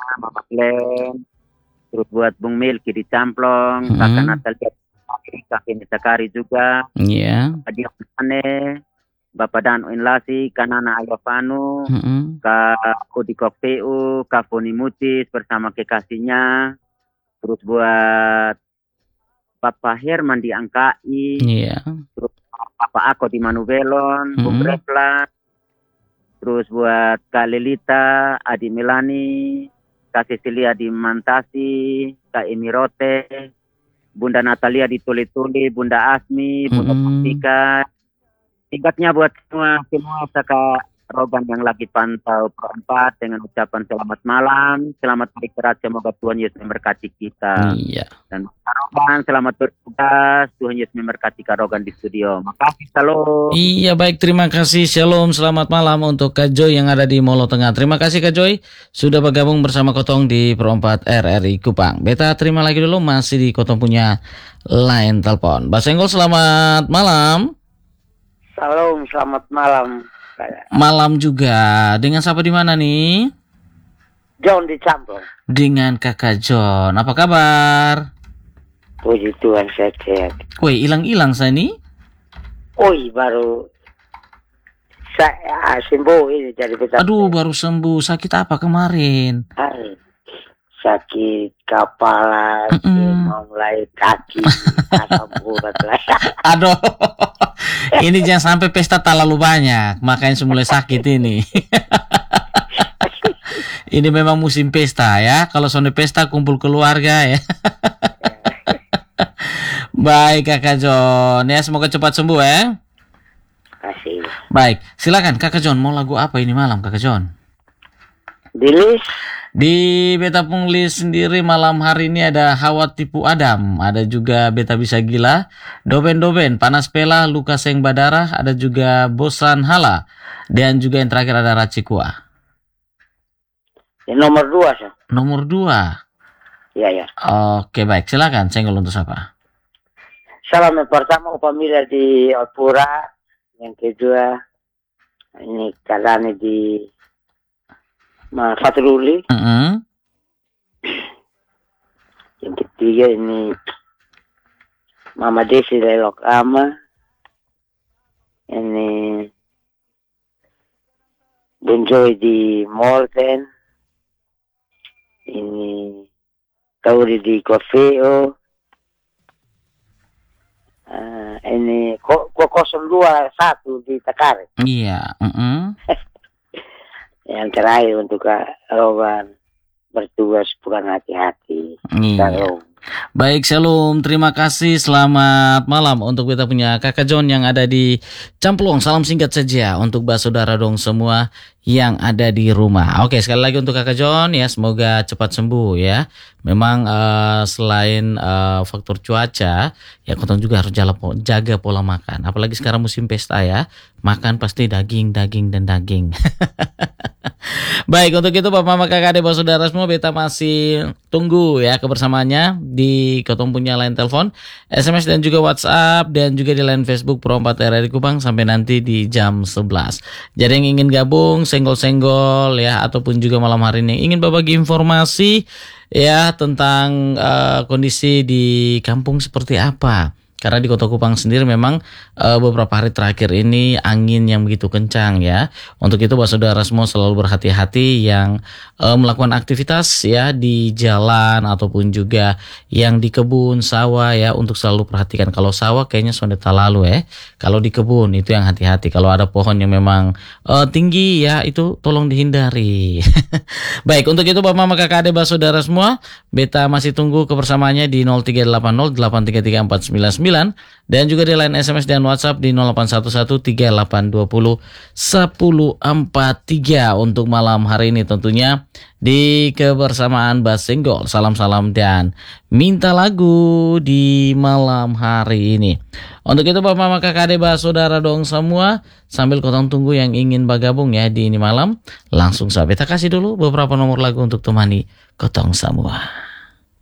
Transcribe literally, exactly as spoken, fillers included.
Mama Glenn, terus buat Bung Milky di Camplong, Mm-mm. Kakak Natalia, Kakak Nita Kari juga, Iya. Adia Mane, Bapak Dan Inlasi, Kanana Ayovanu, Mm-mm. Kak Udi Kokpeu, Kak Foni Mutis bersama kekasihnya, terus buat Bapak Herman di Angkai, Iya. terus Bapak Ako di Manubelon, Bung Mm-mm. Refla, terus buat Kak Lelita, Adi Milani, Kak Cecilia di Mantasi, Kak Emirote, Bunda Natalia di Tuli-Tuli, Bunda Asmi, Bunda Mm-mm. Mustika. Singkatnya buat semua semua Kak Rogan yang lagi pantau perempat dengan ucapan selamat malam, selamat beristirahat, semoga Tuhan Yesus memberkati kita. Iya. Dan Kak Rogan selamat bertugas, Tuhan Yesus memberkati Kak Rogan di studio. Makasih, salam. Iya, baik, terima kasih. Shalom, selamat malam untuk Kak Joy yang ada di Molo Tengah. Terima kasih Kak Joy sudah bergabung bersama Kotong di Perempat R R I Kupang. Beta terima lagi dulu, masih di Kotong punya line telepon. Mbak Senggol, selamat malam. Salam, selamat malam. Malam juga. Dengan siapa di mana nih? John di Camplong. Dengan Kakak John. Apa kabar? Puji Tuhan, sehat-sehat. Woi, hilang-hilang saya nih. Oi, baru saya sembuh ini jadi betul. Aduh, baru sembuh. Sakit apa kemarin? Hai. Sakit kepala, Mm-mm. mulai kaki, asam urat lah. Aduh, ini jangan sampai pesta terlalu banyak, makanya semula sakit ini. Ini memang musim pesta ya. Kalau sore pesta kumpul keluarga ya. Baik Kakak John, ya semoga cepat sembuh ya. Kasih. Baik, silakan Kakak John, mau lagu apa ini malam Kakak John? Di list Di Beta Punglis sendiri malam hari ini ada Hawa Tipu Adam, ada juga Beta Bisa Gila, Doben-Doben, Panas Pela, Luka Seng Badarah, ada juga Bosan Hala, dan juga yang terakhir ada Racikua. di nomor dua sih. Nomor dua. Ya ya. Oke baik, silakan. Senggol untuk siapa? Salam yang pertama upamila di Alpura, yang kedua ini Kalani di Fatruli. Mm-hmm. Yang ketiga ini Mama Desi dari Lokama. Ini Bunjoy di Morten. Ini Tauri di Kofeo. Uh, ini ko kosong dua satu di Takare. Iya. Mm-hmm. Yang terakhir untuk Kak Roban bertugas bukan hati-hati. Iya. Shalom. Baik, shalom. Terima kasih. Selamat malam untuk kita punya Kakak John yang ada di Camplong. Salam singkat saja untuk Mbak Saudara dong semua yang ada di rumah. Oke, sekali lagi untuk Kakak John ya, semoga cepat sembuh ya. Memang uh, selain uh, faktor cuaca, ya Kotong juga harus jaga pola makan. Apalagi sekarang musim pesta ya, makan pasti daging, daging, dan daging. Baik, untuk itu Bapak Mama Kakak Adik Saudara semua, Beta masih tunggu ya kebersamaannya di Kotong punya line telepon, S M S dan juga WhatsApp, dan juga di line Facebook Perempat R R I Kupang sampai nanti di jam sebelas. Jadi yang ingin gabung, senggol-senggol ya, ataupun juga malam hari ini ingin berbagi informasi ya tentang uh, kondisi di kampung seperti apa. Karena di Kota Kupang sendiri memang uh, beberapa hari terakhir ini angin yang begitu kencang ya. Untuk itu Bapak Saudara semua selalu berhati-hati yang uh, melakukan aktivitas ya di jalan ataupun juga yang di kebun sawah ya, untuk selalu perhatikan. Kalau sawah kayaknya sudah lalu ya. Kalau di kebun itu yang hati-hati. Kalau ada pohon yang memang uh, tinggi ya, itu tolong dihindari. Baik, untuk itu Bapak Mama Kakak Adik Bapak Saudara semua, Beta masih tunggu kebersamaannya di nol tiga delapan nol delapan tiga tiga empat sembilan sembilan, dan juga di line S M S dan WhatsApp di nol delapan satu satu tiga delapan dua nol satu empat tiga untuk malam hari ini tentunya di kebersamaan Bas Senggol. Salam-salam dan minta lagu di malam hari ini. Untuk itu Bapak Mama Kakak Adik Bapak Saudara dong semua, sambil Kotong tunggu yang ingin bergabung ya di ini malam, langsung saja kita kasih dulu beberapa nomor lagu untuk temani Kotong semua.